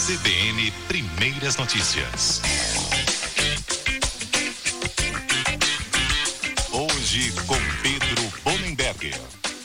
CBN Primeiras Notícias. Hoje com Pedro Bonenberger.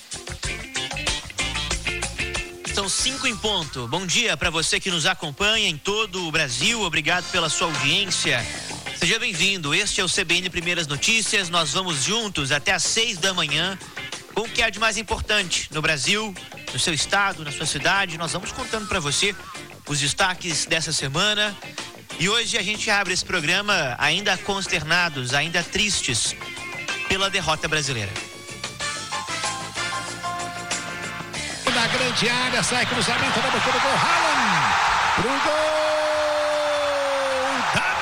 São 5 em ponto. Bom dia para você que nos acompanha em todo o Brasil. Obrigado pela sua audiência. Seja bem-vindo. Este é o CBN Primeiras Notícias. Nós vamos juntos até às 6 da manhã com o que há de mais importante no Brasil, no seu estado, na sua cidade. Nós vamos contando para você os destaques dessa semana. E hoje a gente abre esse programa ainda consternados, ainda tristes pela derrota brasileira. Na grande área, sai cruzamento na boca do gol, Haaland pro gol da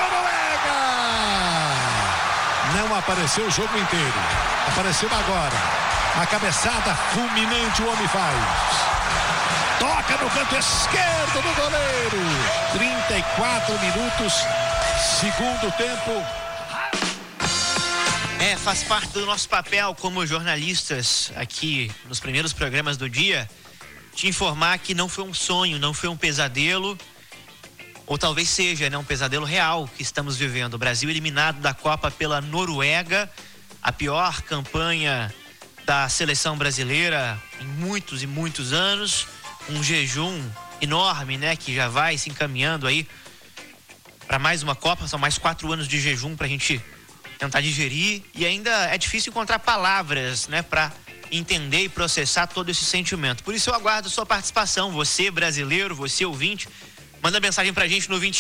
Noruega. Não apareceu o jogo inteiro, apareceu agora. A cabeçada fulminante o homem faz. Toca no canto esquerdo do goleiro. 34 minutos, segundo tempo. Faz parte do nosso papel como jornalistas aqui nos primeiros programas do dia te informar que não foi um sonho, não foi um pesadelo, ou talvez seja, né, um pesadelo real que estamos vivendo. O Brasil eliminado da Copa pela Noruega, a pior campanha da seleção brasileira em muitos e muitos anos, um jejum enorme, né, que já vai se encaminhando aí para mais uma Copa. São mais 4 anos de jejum pra gente tentar digerir, e ainda é difícil encontrar palavras, né, para entender e processar todo esse sentimento. Por isso eu aguardo sua participação, você brasileiro, você ouvinte. Manda mensagem pra gente no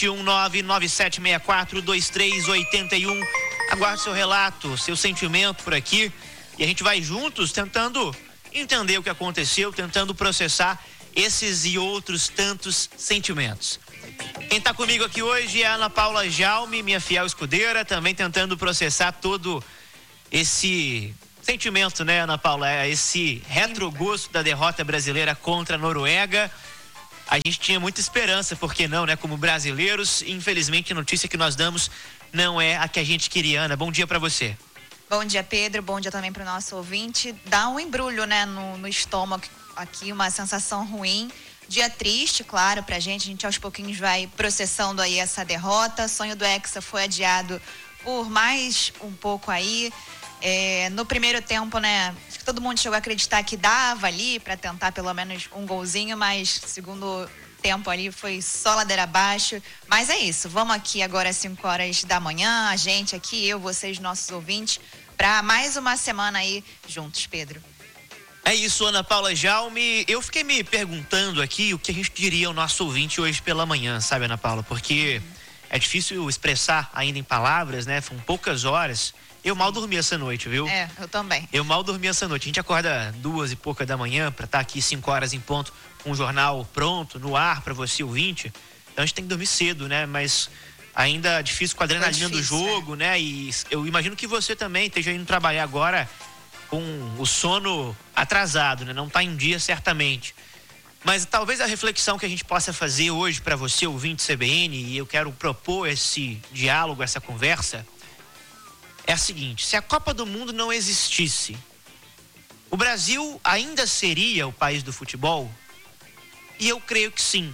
21997642381. Aguardo seu relato, seu sentimento por aqui, e a gente vai juntos tentando entender o que aconteceu, tentando processar esses e outros tantos sentimentos. Quem está comigo aqui hoje é a Ana Paula Jaume, minha fiel escudeira, também tentando processar todo esse sentimento, né, Ana Paula? Esse retrogosto da derrota brasileira contra a Noruega. A gente tinha muita esperança, por que não, né, como brasileiros. Infelizmente, a notícia que nós damos não é a que a gente queria. Ana, bom dia para você. Bom dia, Pedro. Bom dia também para o nosso ouvinte. Dá um embrulho, né, no estômago aqui, uma sensação ruim. Dia triste, claro, pra gente. A gente aos pouquinhos vai processando aí essa derrota. Sonho do Hexa foi adiado por mais um pouco aí. No primeiro tempo, né, acho que todo mundo chegou a acreditar que dava ali pra tentar pelo menos um golzinho, mas segundo tempo ali foi só ladeira abaixo. Mas é isso, vamos aqui agora às 5 horas da manhã, a gente aqui, eu, vocês, nossos ouvintes, pra mais uma semana aí juntos, Pedro. É isso, Ana Paula Jaume. Eu fiquei me perguntando aqui o que a gente diria ao nosso ouvinte hoje pela manhã, sabe, Ana Paula? Porque é difícil expressar ainda em palavras, né? Foram poucas horas. Eu mal dormi essa noite, viu? Eu também. Eu mal dormi essa noite. A gente acorda 2 e pouca da manhã para estar aqui 5 horas em ponto com o jornal pronto, no ar para você, ouvinte. Então a gente tem que dormir cedo, né? Mas ainda difícil com a adrenalina do jogo, né? E eu imagino que você também esteja indo trabalhar agora com o sono atrasado, né? Não tá em dia certamente. Mas talvez a reflexão que a gente possa fazer hoje para você, ouvinte CBN, e eu quero propor esse diálogo, essa conversa, é a seguinte: se a Copa do Mundo não existisse, o Brasil ainda seria o país do futebol? E eu creio que sim.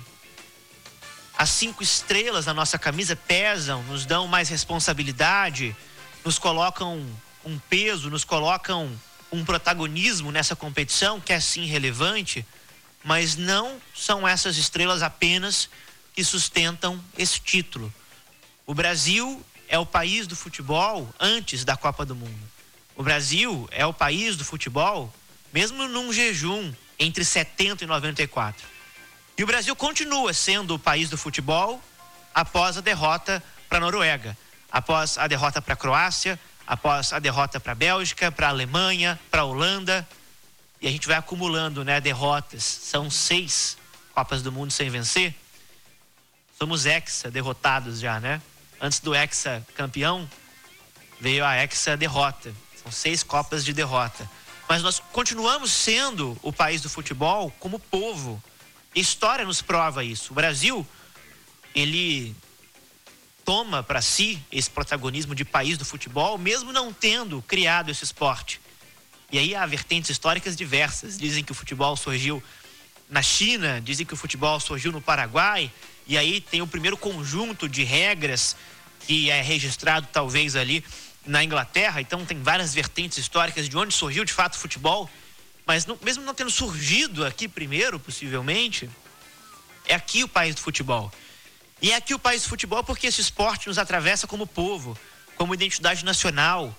As 5 estrelas na nossa camisa pesam, nos dão mais responsabilidade, nos colocam um peso, nos colocam um protagonismo nessa competição que é sim relevante, mas não são essas estrelas apenas que sustentam esse título. O Brasil é o país do futebol antes da Copa do Mundo. O Brasil é o país do futebol mesmo num jejum entre 70 e 94. E o Brasil continua sendo o país do futebol após a derrota para a Noruega, após a derrota para a Croácia, após a derrota para a Bélgica, para a Alemanha, para a Holanda. E a gente vai acumulando, né, derrotas. São 6 Copas do Mundo sem vencer. Somos hexa derrotados já, né? Antes do hexa campeão, veio a hexa derrota. São 6 Copas de derrota. Mas nós continuamos sendo o país do futebol como povo. A história nos prova isso. O Brasil, ele toma para si esse protagonismo de país do futebol, mesmo não tendo criado esse esporte. E aí há vertentes históricas diversas. Dizem que o futebol surgiu na China, dizem que o futebol surgiu no Paraguai, E aí tem o primeiro conjunto de regras que é registrado talvez ali na Inglaterra. Então tem várias vertentes históricas de onde surgiu de fato o futebol. Mas mesmo não tendo surgido aqui primeiro, possivelmente, é aqui o país do futebol. E é aqui o país do futebol porque esse esporte nos atravessa como povo, como identidade nacional,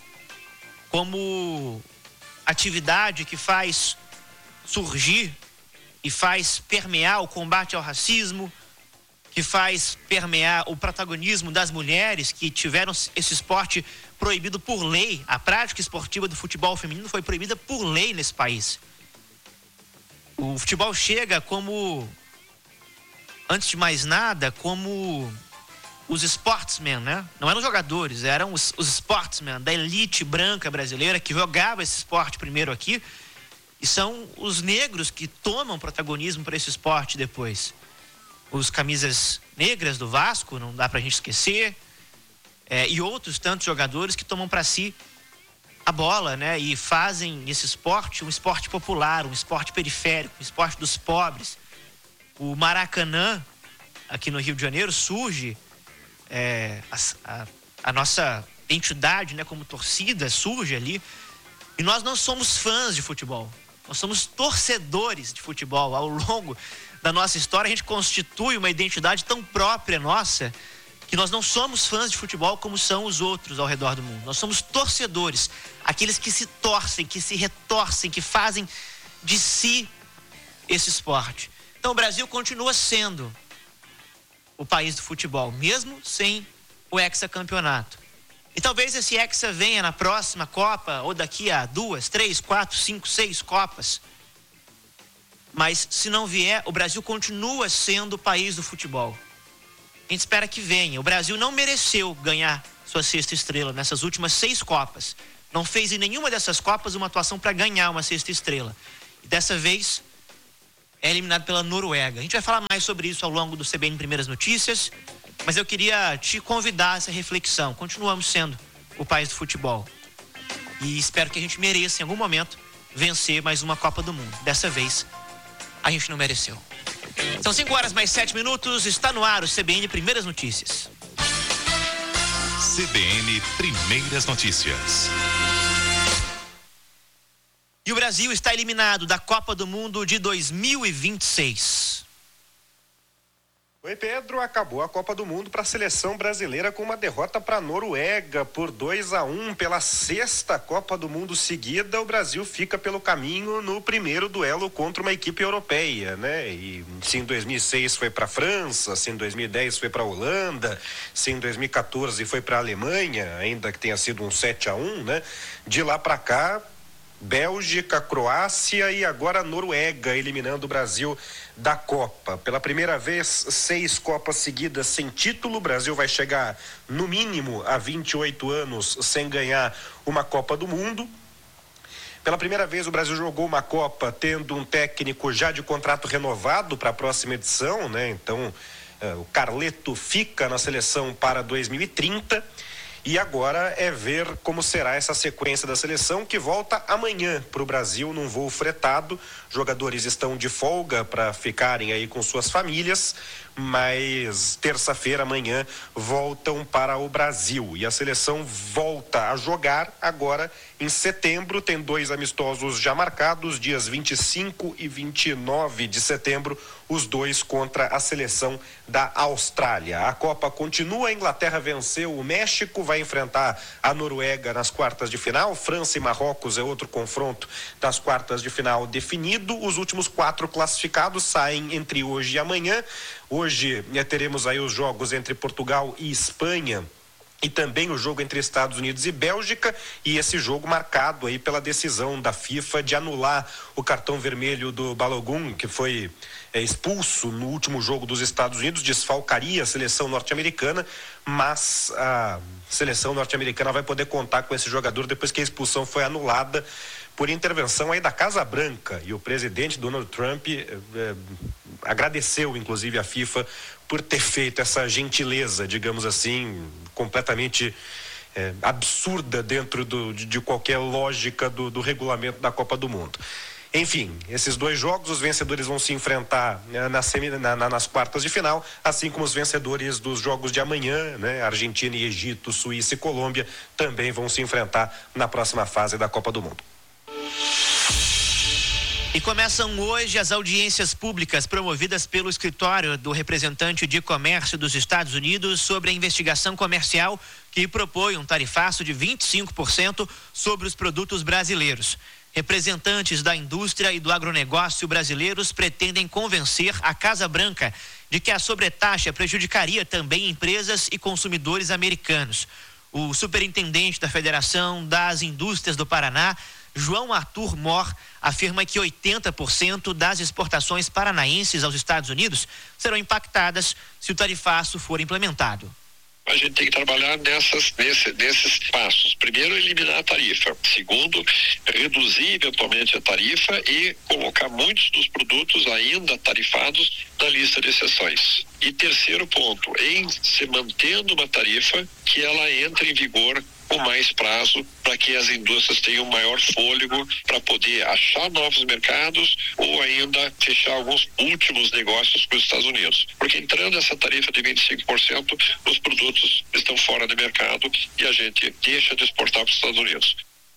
como atividade que faz surgir e faz permear o combate ao racismo, que faz permear o protagonismo das mulheres que tiveram esse esporte proibido por lei. A prática esportiva do futebol feminino foi proibida por lei nesse país. O futebol chega como, antes de mais nada, como os sportsmen, né? Não eram jogadores, eram os sportsmen da elite branca brasileira que jogava esse esporte primeiro aqui. E são os negros que tomam protagonismo para esse esporte depois. Os camisas negras do Vasco, não dá pra gente esquecer, e outros tantos jogadores que tomam para si a bola, né? E fazem esse esporte um esporte popular, um esporte periférico, um esporte dos pobres. O Maracanã, aqui no Rio de Janeiro, surge, a nossa entidade, né, como torcida, surge ali, e nós não somos fãs de futebol, nós somos torcedores de futebol. Ao longo da nossa história, a gente constitui uma identidade tão própria nossa que nós não somos fãs de futebol como são os outros ao redor do mundo. Nós somos torcedores, aqueles que se torcem, que se retorcem, que fazem de si esse esporte. Então o Brasil continua sendo o país do futebol, mesmo sem o hexacampeonato. E talvez esse hexa venha na próxima Copa, ou daqui a 2, 3, 4, 5, 6 Copas. Mas se não vier, o Brasil continua sendo o país do futebol. A gente espera que venha. O Brasil não mereceu ganhar sua 6ª estrela nessas últimas 6 Copas. Não fez em nenhuma dessas Copas uma atuação para ganhar uma 6ª estrela. E dessa vez é eliminado pela Noruega. A gente vai falar mais sobre isso ao longo do CBN Primeiras Notícias, mas eu queria te convidar a essa reflexão. Continuamos sendo o país do futebol. E espero que a gente mereça em algum momento vencer mais uma Copa do Mundo. Dessa vez, a gente não mereceu. São 5 horas mais 7 minutos, está no ar o CBN Primeiras Notícias. CBN Primeiras Notícias. E o Brasil está eliminado da Copa do Mundo de 2026. Oi, Pedro. Acabou a Copa do Mundo para a seleção brasileira com uma derrota para a Noruega por 2-1 pela 6ª Copa do Mundo seguida. O Brasil fica pelo caminho no primeiro duelo contra uma equipe europeia, né? E se em 2006 foi para a França, se em 2010 foi para a Holanda, se em 2014 foi para a Alemanha, ainda que tenha sido um 7-1, né? De lá para cá, Bélgica, Croácia e agora Noruega eliminando o Brasil da Copa. Pela primeira vez, 6 Copas seguidas sem título. O Brasil vai chegar no mínimo a 28 anos sem ganhar uma Copa do Mundo. Pela primeira vez o Brasil jogou uma Copa tendo um técnico já de contrato renovado para a próxima edição, né? Então o Carleto fica na seleção para 2030. E agora é ver como será essa sequência da seleção, que volta amanhã para o Brasil num voo fretado. Jogadores estão de folga para ficarem aí com suas famílias, mas terça-feira, amanhã, voltam para o Brasil. E a seleção volta a jogar agora em setembro. Tem 2 amistosos já marcados, dias 25 e 29 de setembro, os 2 contra a seleção da Austrália. A Copa continua, a Inglaterra venceu o México, vai enfrentar a Noruega nas quartas de final. França e Marrocos é outro confronto das quartas de final definido. Os últimos 4 classificados saem entre hoje e amanhã. Hoje teremos aí os jogos entre Portugal e Espanha, e também o jogo entre Estados Unidos e Bélgica, e esse jogo marcado aí pela decisão da FIFA de anular o cartão vermelho do Balogun, que foi expulso no último jogo dos Estados Unidos, desfalcaria a seleção norte-americana, mas a seleção norte-americana vai poder contar com esse jogador depois que a expulsão foi anulada por intervenção aí da Casa Branca, e o presidente Donald Trump agradeceu inclusive a FIFA por ter feito essa gentileza, digamos assim, completamente absurda dentro de qualquer lógica do regulamento da Copa do Mundo. Enfim, esses 2 jogos, os vencedores vão se enfrentar nas quartas de final, assim como os vencedores dos jogos de amanhã, né? Argentina e Egito, Suíça e Colômbia também vão se enfrentar na próxima fase da Copa do Mundo. E começam hoje as audiências públicas promovidas pelo escritório do representante de comércio dos Estados Unidos sobre a investigação comercial que propõe um tarifaço de 25% sobre os produtos brasileiros. Representantes da indústria e do agronegócio brasileiros pretendem convencer a Casa Branca de que a sobretaxa prejudicaria também empresas e consumidores americanos. O superintendente da Federação das Indústrias do Paraná, João Arthur Mor, afirma que 80% das exportações paranaenses aos Estados Unidos serão impactadas se o tarifaço for implementado. A gente tem que trabalhar nesses passos. Primeiro, eliminar a tarifa. Segundo, reduzir eventualmente a tarifa e colocar muitos dos produtos ainda tarifados na lista de exceções. E terceiro ponto, em se mantendo uma tarifa, que ela entre em vigor com mais prazo, para que as indústrias tenham maior fôlego para poder achar novos mercados ou ainda fechar alguns últimos negócios com os Estados Unidos. Porque entrando essa tarifa de 25%, os produtos estão fora do mercado e a gente deixa de exportar para os Estados Unidos.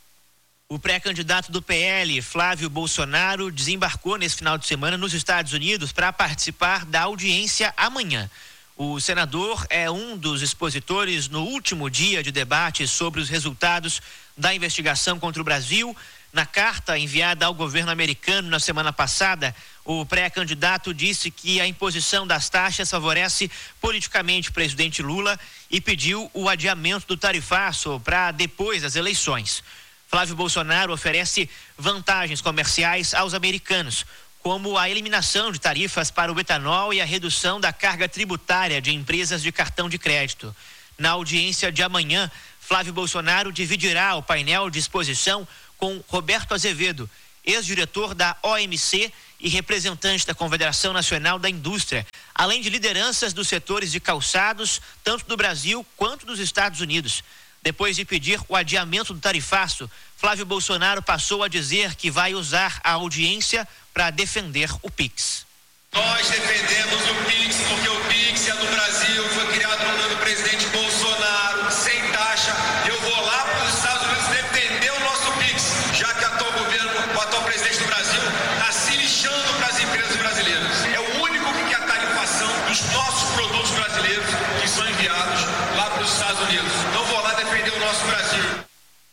O pré-candidato do PL, Flávio Bolsonaro, desembarcou nesse final de semana nos Estados Unidos para participar da audiência amanhã. O senador é um dos expositores no último dia de debate sobre os resultados da investigação contra o Brasil. Na carta enviada ao governo americano na semana passada, o pré-candidato disse que a imposição das taxas favorece politicamente o presidente Lula e pediu o adiamento do tarifaço para depois das eleições. Flávio Bolsonaro oferece vantagens comerciais aos americanos, como a eliminação de tarifas para o etanol e a redução da carga tributária de empresas de cartão de crédito. Na audiência de amanhã, Flávio Bolsonaro dividirá o painel de exposição com Roberto Azevedo, ex-diretor da OMC e representante da Confederação Nacional da Indústria, além de lideranças dos setores de calçados, tanto do Brasil quanto dos Estados Unidos. Depois de pedir o adiamento do tarifaço, Flávio Bolsonaro passou a dizer que vai usar a audiência para defender o PIX. Nós defendemos o PIX porque o PIX é do Brasil, foi criado no governo do presidente Bolsonaro, sem taxa. Eu vou lá para os Estados Unidos defender o nosso PIX, já que o atual presidente do Brasil está se lixando para as empresas brasileiras. É o único que quer a tarifação dos nossos produtos brasileiros que são enviados lá para os Estados Unidos. Então vou lá defender o nosso Brasil.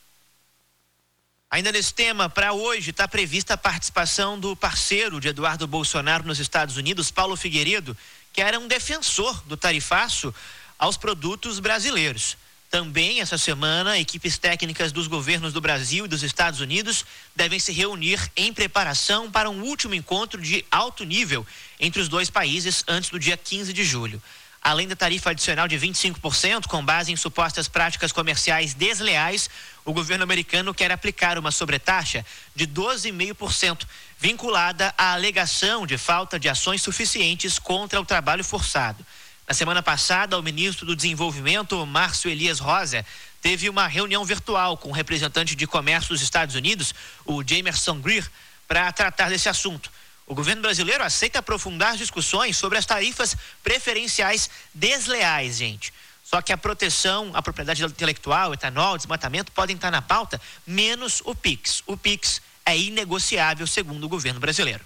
Ainda nesse tema, para hoje está prevista a participação do parceiro de Eduardo Bolsonaro nos Estados Unidos, Paulo Figueiredo, que era um defensor do tarifaço aos produtos brasileiros. Também, essa semana, equipes técnicas dos governos do Brasil e dos Estados Unidos devem se reunir em preparação para um último encontro de alto nível entre os dois países antes do dia 15 de julho. Além da tarifa adicional de 25%, com base em supostas práticas comerciais desleais, o governo americano quer aplicar uma sobretaxa de 12,5%, vinculada à alegação de falta de ações suficientes contra o trabalho forçado. Na semana passada, o ministro do Desenvolvimento, Márcio Elias Rosa, teve uma reunião virtual com o representante de comércio dos Estados Unidos, o Jamerson Greer, para tratar desse assunto. O governo brasileiro aceita aprofundar as discussões sobre as tarifas preferenciais desleais, gente. Só que a proteção à propriedade intelectual, etanol, desmatamento podem estar na pauta, menos o PIX. O PIX é inegociável, segundo o governo brasileiro.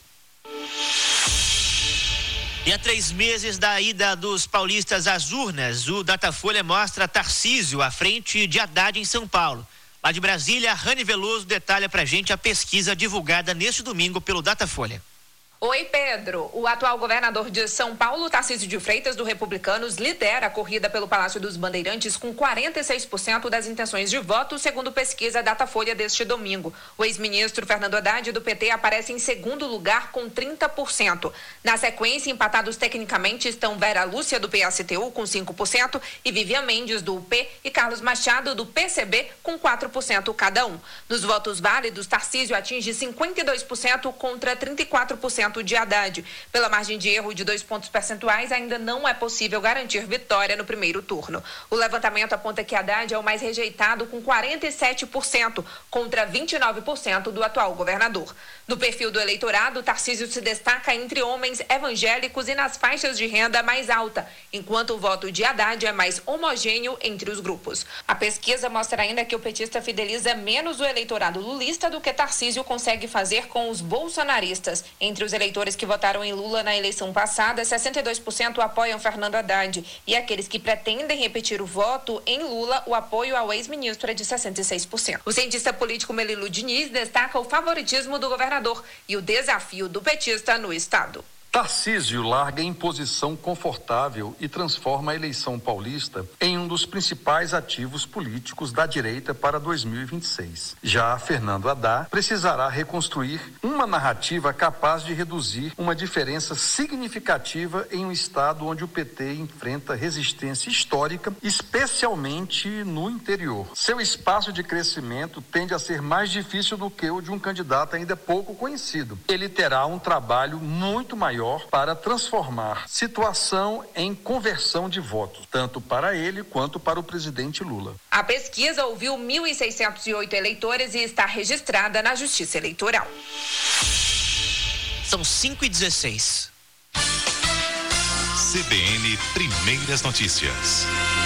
E há 3 meses da ida dos paulistas às urnas, o Datafolha mostra Tarcísio à frente de Haddad em São Paulo. Lá de Brasília, Rani Veloso detalha pra gente a pesquisa divulgada neste domingo pelo Datafolha. Oi, Pedro. O atual governador de São Paulo, Tarcísio de Freitas, do Republicanos, lidera a corrida pelo Palácio dos Bandeirantes com 46% das intenções de voto, segundo pesquisa Datafolha deste domingo. O ex-ministro Fernando Haddad, do PT, aparece em segundo lugar com 30%. Na sequência, empatados tecnicamente estão Vera Lúcia, do PSTU, com 5%, e Vivian Mendes, do UP, e Carlos Machado, do PCB, com 4% cada um. Nos votos válidos, Tarcísio atinge 52% contra 34% 100% de Haddad. Pela margem de erro de 2 pontos percentuais, ainda não é possível garantir vitória no primeiro turno. O levantamento aponta que Haddad é o mais rejeitado, com 47%, contra 29% do atual governador. No perfil do eleitorado, Tarcísio se destaca entre homens evangélicos e nas faixas de renda mais alta, enquanto o voto de Haddad é mais homogêneo entre os grupos. A pesquisa mostra ainda que o petista fideliza menos o eleitorado lulista do que Tarcísio consegue fazer com os bolsonaristas. Entre os eleitores que votaram em Lula na eleição passada, 62% apoiam Fernando Haddad. E aqueles que pretendem repetir o voto em Lula, o apoio ao ex-ministro é de 66%. O cientista político Melilo Diniz destaca o favoritismo do governador e o desafio do petista no estado. Tarcísio larga em posição confortável e transforma a eleição paulista em um dos principais ativos políticos da direita para 2026. Já Fernando Haddad precisará reconstruir uma narrativa capaz de reduzir uma diferença significativa em um estado onde o PT enfrenta resistência histórica, especialmente no interior. Seu espaço de crescimento tende a ser mais difícil do que o de um candidato ainda pouco conhecido. Ele terá um trabalho muito maior para transformar situação em conversão de votos, tanto para ele quanto para o presidente Lula. A pesquisa ouviu 1.608 eleitores e está registrada na Justiça Eleitoral. São 5h16. CBN Primeiras Notícias.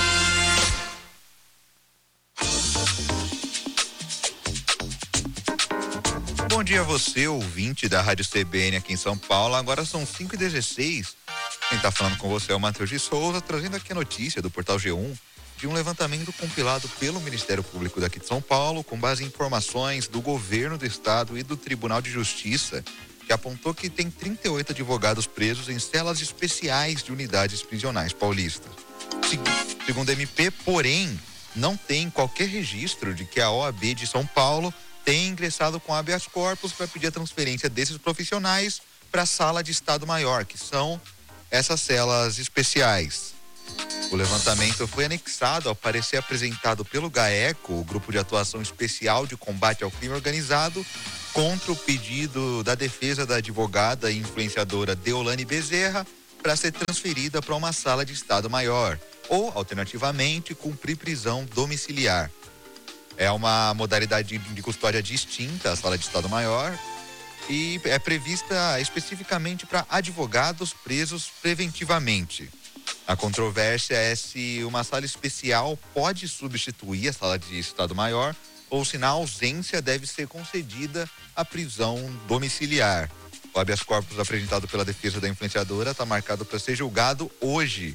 Bom dia a você, ouvinte da Rádio CBN aqui em São Paulo. Agora são 5h16. Quem está falando com você é o Matheus de Souza, trazendo aqui a notícia do Portal G1 de um levantamento compilado pelo Ministério Público daqui de São Paulo, com base em informações do governo do estado e do Tribunal de Justiça, que apontou que tem 38 advogados presos em celas especiais de unidades prisionais paulistas. Segundo a MP, porém, não tem qualquer registro de que a OAB de São Paulo tem ingressado com habeas corpus para pedir a transferência desses profissionais para a sala de Estado Maior, que são essas celas especiais. O levantamento foi anexado ao parecer apresentado pelo GAECO, o Grupo de Atuação Especial de Combate ao Crime Organizado, contra o pedido da defesa da advogada e influenciadora Deolane Bezerra para ser transferida para uma sala de Estado Maior, ou, alternativamente, cumprir prisão domiciliar. É uma modalidade de custódia distinta à sala de Estado Maior e é prevista especificamente para advogados presos preventivamente. A controvérsia é se uma sala especial pode substituir a sala de Estado Maior ou se na ausência deve ser concedida a prisão domiciliar. O habeas corpus apresentado pela defesa da influenciadora está marcado para ser julgado hoje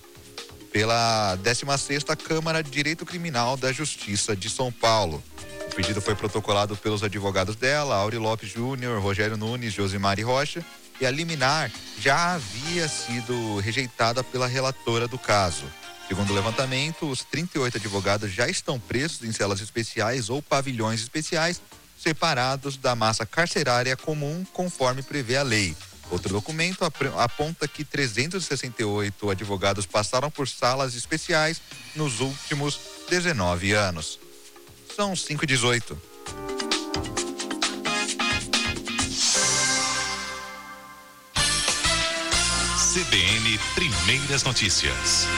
pela 16ª Câmara de Direito Criminal da Justiça de São Paulo. O pedido foi protocolado pelos advogados dela, Auri Lopes Júnior, Rogério Nunes, Josimari Rocha, e a liminar já havia sido rejeitada pela relatora do caso. Segundo o levantamento, os 38 advogados já estão presos em celas especiais ou pavilhões especiais, separados da massa carcerária comum, conforme prevê a lei. Outro documento aponta que 368 advogados passaram por salas especiais nos últimos 19 anos. São 5h18. CBN Primeiras Notícias.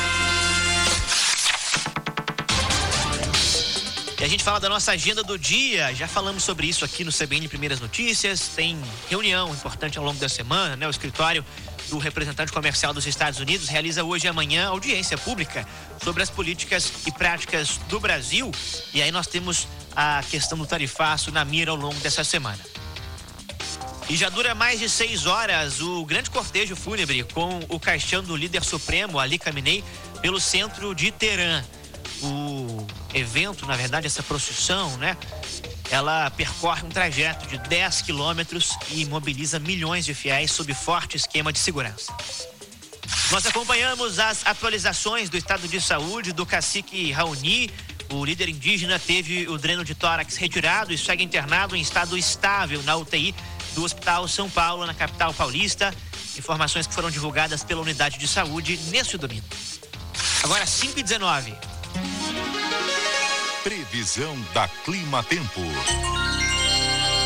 E a gente fala da nossa agenda do dia, já falamos sobre isso aqui no CBN Primeiras Notícias, tem reunião importante ao longo da semana, né? O escritório do representante comercial dos Estados Unidos realiza hoje e amanhã audiência pública sobre as políticas e práticas do Brasil, e aí nós temos a questão do tarifaço na mira ao longo dessa semana. E já dura mais de 6 horas o grande cortejo fúnebre com o caixão do líder supremo, Ali Khamenei, pelo centro de Teherã. O evento, na verdade, essa procissão, né? Ela percorre um trajeto de 10 quilômetros e mobiliza milhões de fiéis sob forte esquema de segurança. Nós acompanhamos as atualizações do estado de saúde do cacique Raoni. O líder indígena teve o dreno de tórax retirado e segue internado em estado estável na UTI do Hospital São Paulo, na capital paulista. Informações que foram divulgadas pela unidade de saúde neste domingo. Agora 5h19. Previsão da Clima Tempo.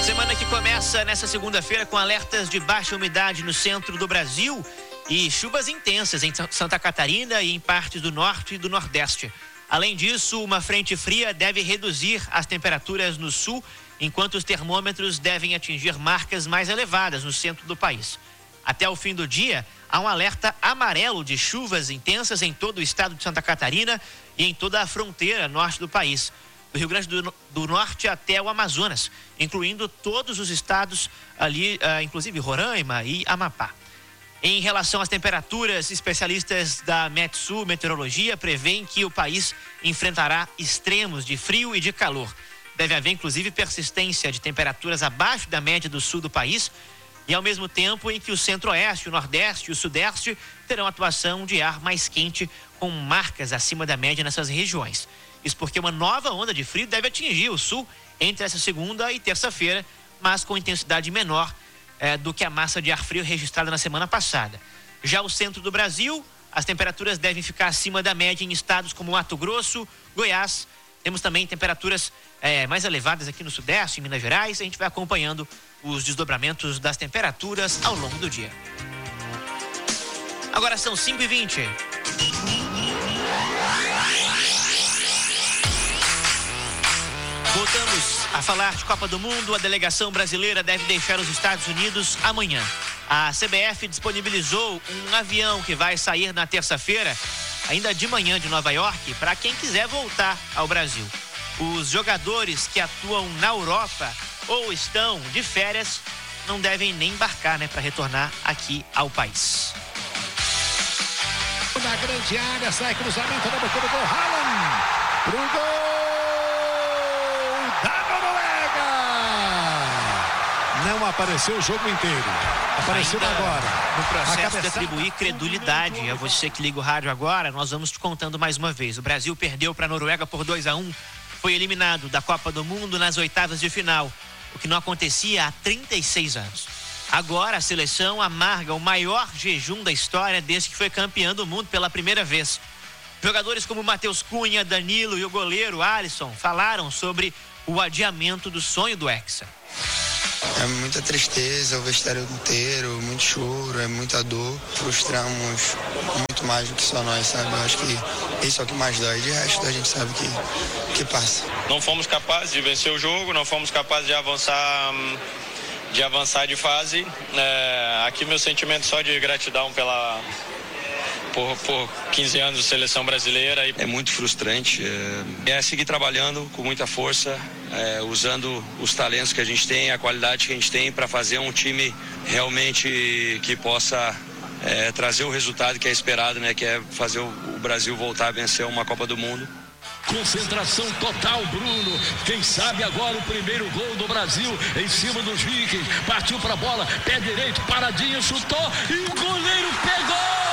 Semana que começa nessa segunda-feira com alertas de baixa umidade no centro do Brasil e chuvas intensas em Santa Catarina e em partes do norte e do nordeste. Além disso, uma frente fria deve reduzir as temperaturas no sul, enquanto os termômetros devem atingir marcas mais elevadas no centro do país. Até o fim do dia, há um alerta amarelo de chuvas intensas em todo o estado de Santa Catarina e em toda a fronteira norte do país, do Rio Grande do Norte até o Amazonas, incluindo todos os estados ali, inclusive Roraima e Amapá. Em relação às temperaturas, especialistas da Metsul Meteorologia prevêem que o país enfrentará extremos de frio e de calor. Deve haver, inclusive, persistência de temperaturas abaixo da média do sul do país e, ao mesmo tempo, em que o centro-oeste, o nordeste e o sudeste terão atuação de ar mais quente, com marcas acima da média nessas regiões. Isso porque uma nova onda de frio deve atingir o sul entre essa segunda e terça-feira, mas com intensidade menor do que a massa de ar frio registrada na semana passada. Já o centro do Brasil, as temperaturas devem ficar acima da média em estados como Mato Grosso, Goiás. Temos também temperaturas mais elevadas aqui no sudeste, em Minas Gerais. A gente vai acompanhando os desdobramentos das temperaturas ao longo do dia. Agora são 5h20. Voltamos a falar de Copa do Mundo. A delegação brasileira deve deixar os Estados Unidos amanhã. A CBF disponibilizou um avião que vai sair na terça-feira, ainda de manhã, de Nova York, para quem quiser voltar ao Brasil. Os jogadores que atuam na Europa ou estão de férias não devem nem embarcar, para retornar aqui ao país. Na grande área, sai cruzamento na boca do gol. Haaland pro gol da Noruega. Não apareceu o jogo inteiro. Apareceu ainda agora. No processo de atribuir credulidade a você que liga o rádio agora, nós vamos te contando mais uma vez. O Brasil perdeu para a Noruega por 2-1. Foi eliminado da Copa do Mundo nas oitavas de final, o que não acontecia há 36 anos. Agora a seleção amarga o maior jejum da história desde que foi campeã do mundo pela primeira vez. Jogadores como Matheus Cunha, Danilo e o goleiro Alisson falaram sobre o adiamento do sonho do Hexa. É muita tristeza, o vestiário inteiro, muito choro, é muita dor. Frustramos muito mais do que só nós, sabe? Eu acho que isso é o que mais dói. De resto, a gente sabe que passa. Não fomos capazes de vencer o jogo, não fomos capazes de avançar de fase. Aqui meu sentimento só de gratidão por 15 anos de seleção brasileira. É muito frustrante, é seguir trabalhando com muita força, usando os talentos que a gente tem, a qualidade que a gente tem para fazer um time realmente que possa trazer o resultado que é esperado, que é fazer o Brasil voltar a vencer uma Copa do Mundo. Concentração total, Bruno. Quem sabe agora o primeiro gol do Brasil em cima dos Vikings. Partiu pra bola, pé direito, paradinho, chutou e o goleiro pegou!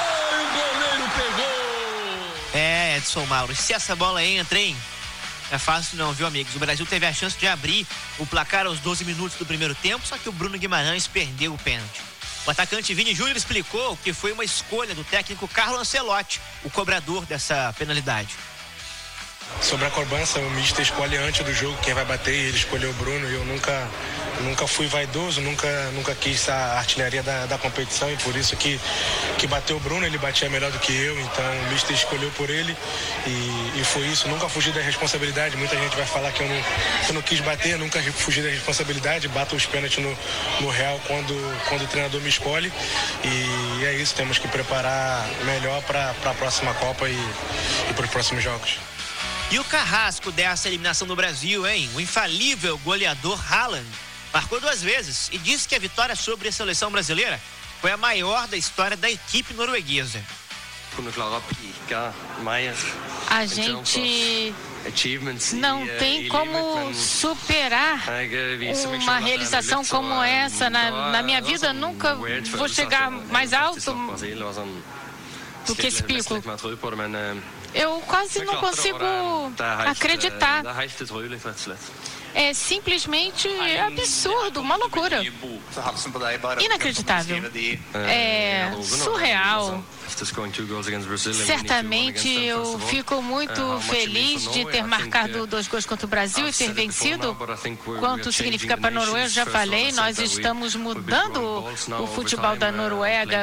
Edson Mauro, se essa bola entra, hein? Não é fácil não, viu, amigos? O Brasil teve a chance de abrir o placar aos 12 minutos do primeiro tempo, só que o Bruno Guimarães perdeu o pênalti. O atacante Vini Júnior explicou que foi uma escolha do técnico Carlo Ancelotti, o cobrador dessa penalidade. Sobre a cobrança, o mister escolhe antes do jogo quem vai bater, e ele escolheu o Bruno, e eu nunca fui vaidoso, nunca quis a artilharia da competição, e por isso que bateu o Bruno. Ele batia melhor do que eu, então o mister escolheu por ele, e foi isso. Nunca fugi da responsabilidade. Muita gente vai falar que eu não quis bater, nunca fugi da responsabilidade, bato os pênaltis no real quando o treinador me escolhe, e é isso, temos que preparar melhor para a próxima Copa e para os próximos jogos. E o carrasco dessa eliminação do Brasil, hein? O infalível goleador Haaland marcou 2 vezes e disse que a vitória sobre a seleção brasileira foi a maior da história da equipe norueguesa. A gente não tem como superar uma realização como essa. Na minha vida, nunca vou chegar mais alto do que esse pico. Eu quase não consigo acreditar. é simplesmente absurdo, uma loucura. Inacreditável. É surreal. Certamente eu fico muito feliz de ter marcado 2 gols contra o Brasil e ter vencido. Quanto significa para a Noruega, eu já falei, nós estamos mudando o futebol da Noruega.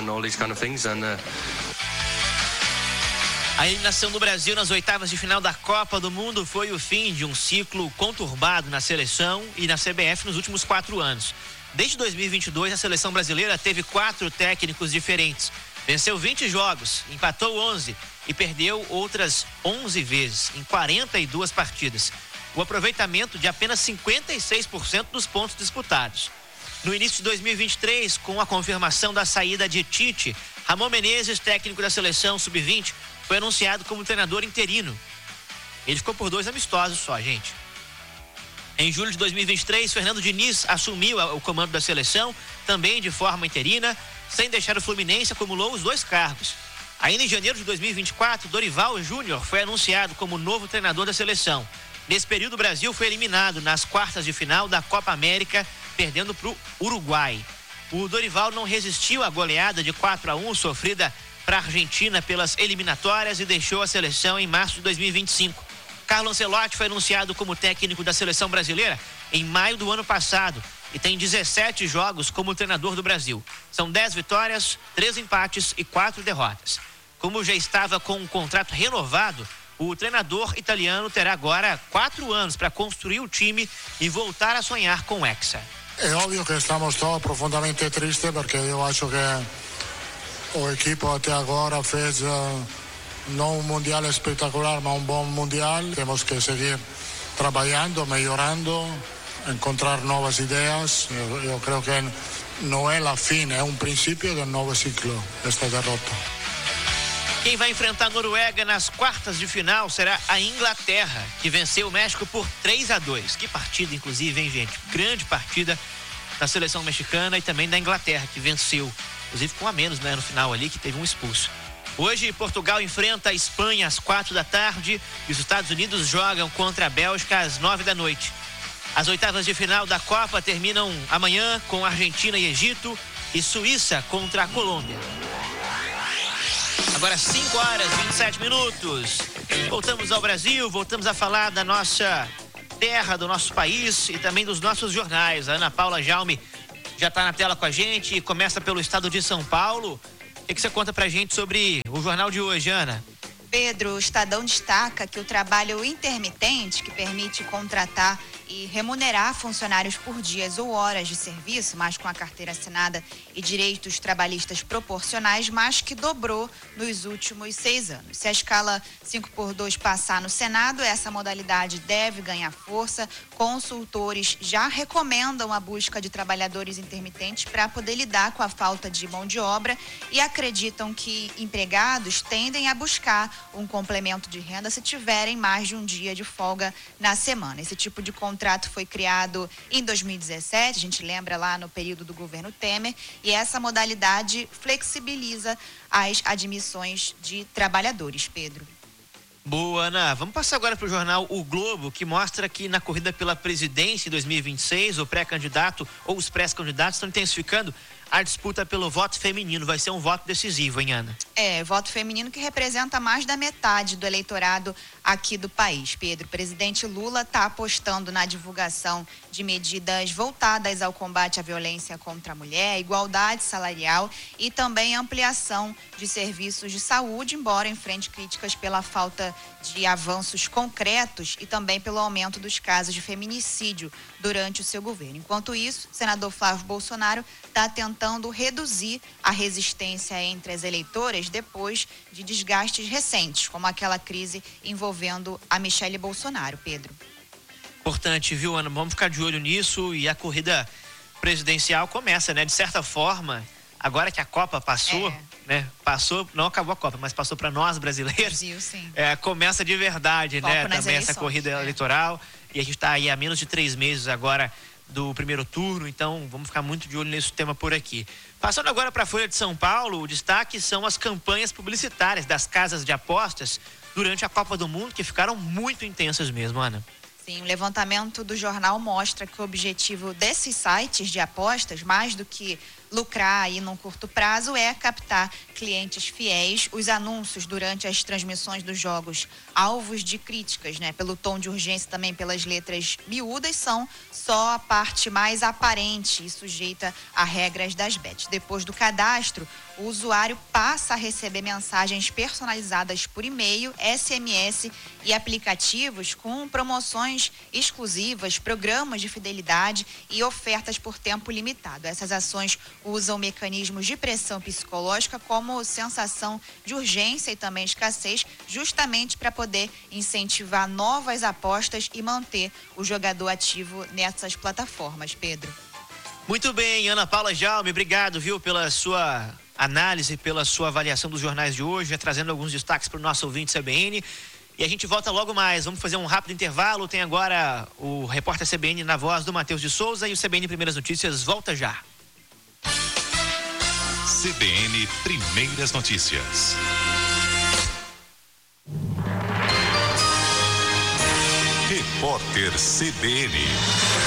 A eliminação do Brasil nas oitavas de final da Copa do Mundo foi o fim de um ciclo conturbado na seleção e na CBF nos últimos 4 anos. Desde 2022, a seleção brasileira teve 4 técnicos diferentes. Venceu 20 jogos, empatou 11 e perdeu outras 11 vezes em 42 partidas. O aproveitamento de apenas 56% dos pontos disputados. No início de 2023, com a confirmação da saída de Tite, Ramon Menezes, técnico da seleção sub-20, foi anunciado como treinador interino. Ele ficou por 2 amistosos só, gente. Em julho de 2023, Fernando Diniz assumiu o comando da seleção, também de forma interina, sem deixar o Fluminense, acumulou os 2 cargos. Ainda em janeiro de 2024, Dorival Júnior foi anunciado como novo treinador da seleção. Nesse período, o Brasil foi eliminado nas quartas de final da Copa América, perdendo para o Uruguai. O Dorival não resistiu à goleada de 4-1 sofrida para a Argentina pelas eliminatórias e deixou a seleção em março de 2025. Carlo Ancelotti foi anunciado como técnico da seleção brasileira em maio do ano passado e tem 17 jogos como treinador do Brasil. São 10 vitórias, 3 empates e 4 derrotas. Como já estava com um contrato renovado, o treinador italiano terá agora 4 anos para construir o time e voltar a sonhar com o Hexa. É óbvio que estamos todos profundamente tristes porque eu acho que o equipo até agora fez não um mundial espetacular, mas um bom mundial. Temos que seguir trabalhando, melhorando, encontrar novas ideias. Eu creio que não é a fim, é um princípio de um novo ciclo, esta derrota. Quem vai enfrentar a Noruega nas quartas de final será a Inglaterra, que venceu o México por 3-2. Que partida, inclusive, hein, gente? Grande partida da seleção mexicana e também da Inglaterra, que venceu. Inclusive com a menos, né, no final ali, que teve um expulso. Hoje, Portugal enfrenta a Espanha às 4 da tarde e os Estados Unidos jogam contra a Bélgica às 9 da noite. As oitavas de final da Copa terminam amanhã com Argentina e Egito e Suíça contra a Colômbia. Agora 5 horas e 27 minutos. Voltamos ao Brasil, voltamos a falar da nossa terra, do nosso país e também dos nossos jornais. A Ana Paula Jaume já está na tela com a gente e começa pelo estado de São Paulo. O que você conta pra gente sobre o jornal de hoje, Ana? Pedro, o Estadão destaca que o trabalho intermitente, que permite contratar e remunerar funcionários por dias ou horas de serviço, mas com a carteira assinada e direitos trabalhistas proporcionais, mais que dobrou nos últimos 6 anos. Se a escala 5x2 passar no Senado, essa modalidade deve ganhar força. Consultores já recomendam a busca de trabalhadores intermitentes para poder lidar com a falta de mão de obra e acreditam que empregados tendem a buscar um complemento de renda se tiverem mais de um dia de folga na semana. Esse tipo de contrato foi criado em 2017, a gente lembra lá no período do governo Temer, e essa modalidade flexibiliza as admissões de trabalhadores, Pedro. Boa, Ana. Vamos passar agora para o jornal O Globo, que mostra que na corrida pela presidência em 2026, o pré-candidato ou os pré-candidatos estão intensificando a disputa pelo voto feminino. Vai ser um voto decisivo, hein, Ana? É, voto feminino que representa mais da metade do eleitorado aqui do país, Pedro. O presidente Lula está apostando na divulgação de medidas voltadas ao combate à violência contra a mulher, igualdade salarial e também ampliação de serviços de saúde, embora enfrente críticas pela falta de avanços concretos e também pelo aumento dos casos de feminicídio durante o seu governo. Enquanto isso, o senador Flávio Bolsonaro está tentando reduzir a resistência entre as eleitoras depois de desgastes recentes, como aquela crise envolvendo a Michele Bolsonaro, Pedro. Importante, viu, Ana? Vamos ficar de olho nisso e a corrida presidencial começa, né? De certa forma, agora que a Copa passou, né? Passou, não acabou a Copa, mas passou para nós brasileiros. Brasil, sim. Começa de verdade, Foco, né? nas Também eleições, essa corrida eleitoral. E a gente está aí há menos de 3 meses agora do primeiro turno, então vamos ficar muito de olho nesse tema por aqui. Passando agora para a Folha de São Paulo, o destaque são as campanhas publicitárias das casas de apostas durante a Copa do Mundo, que ficaram muito intensas mesmo, Ana. Sim, o levantamento do jornal mostra que o objetivo desses sites de apostas, mais do que lucrar aí num curto prazo, é captar clientes fiéis. Os anúncios durante as transmissões dos jogos, alvos de críticas, né, pelo tom de urgência, também pelas letras miúdas, são só a parte mais aparente e sujeita a regras das bets. Depois do cadastro, o usuário passa a receber mensagens personalizadas por e-mail, SMS e aplicativos com promoções exclusivas, programas de fidelidade e ofertas por tempo limitado. Essas ações usam mecanismos de pressão psicológica como sensação de urgência e também escassez, justamente para poder incentivar novas apostas e manter o jogador ativo nessas plataformas. Pedro. Muito bem, Ana Paula Jaume, obrigado, viu, pela sua análise, pela sua avaliação dos jornais de hoje, trazendo alguns destaques para o nosso ouvinte CBN. E a gente volta logo mais. Vamos fazer um rápido intervalo. Tem agora o repórter CBN na voz do Matheus de Souza e o CBN Primeiras Notícias volta já. CBN Primeiras Notícias. Repórter CBN.